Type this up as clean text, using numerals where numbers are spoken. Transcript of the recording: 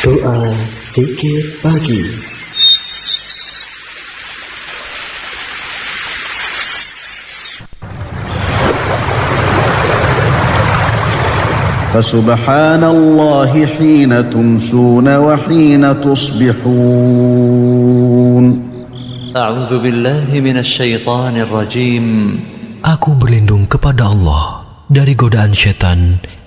Doa Zikir Pagi. Fasubhanallahi hina tumsuna wa hina tusbihun. A'udzu billahi minasy syaithanir rajim. Aku berlindung kepada Allah dari godaan syaitan